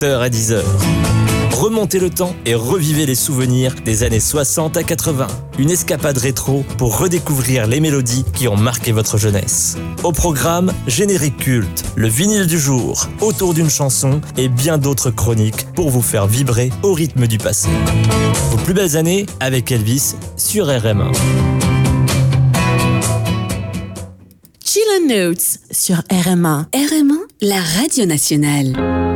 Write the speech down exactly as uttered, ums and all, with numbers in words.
heures à dix heures. Remontez le temps et revivez les souvenirs des années soixante à quatre-vingts. Une escapade rétro pour redécouvrir les mélodies qui ont marqué votre jeunesse. Au programme, générique culte, le vinyle du jour, autour d'une chanson et bien d'autres chroniques pour vous faire vibrer au rythme du passé. Vos plus belles années avec Elvis sur R M un. Chill and Notes sur R M un. R M un, la radio nationale.